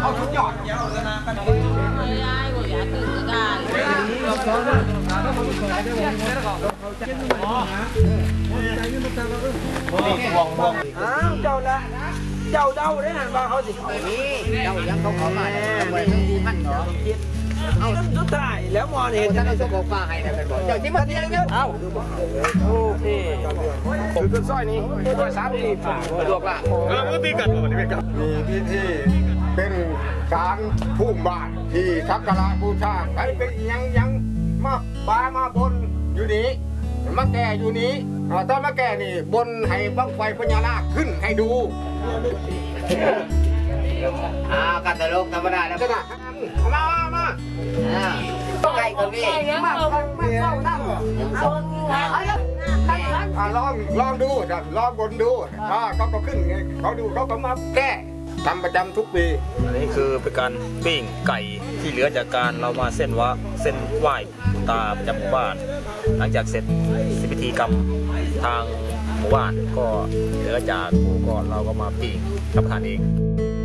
เขาทุกยอดเจ้าละเจ้าเดาได้หันมาเขาสินี่เจ้ายังเขาเข้ามาเนี่ยไปทั้งที่มันเนาะเอาสุดท้ายแล้วมอเห็นท่านเอาสกปรกให้เป็นบ่เจ้าที่มาเที่ยงเนี่ยเอาโอเคผมคือสร้อยนี้3 4สะดวกละมันตีกันมันตีกันมีพิธีเป็นการพุ่มบาทที่ทักการะบูชาใครเป็นยังมาบามาบนอยู่นี้มาแก่อยู่นี้ตอนมาแก่นี่บนให้บังไฟพญานาคขึ้นให้ดูกันตลกธรรมดาแล้วก็ได้มาต้องไก่กับพี่มาลองดูลองบนดูเขาก็ขึ้นเขาดูเขาก็มาแก้ทำประจำทุกปีอันนี้คือเป็นการปิ้งไก่ที่เหลือจากการเรามาเส้นไหว้ตาประจำหมู่บ้านหลังจากเสร็จพิธีกรรมทางหมู่บ้านก็เหลือจากก็เราก็มาปิ้งรับประทานเอง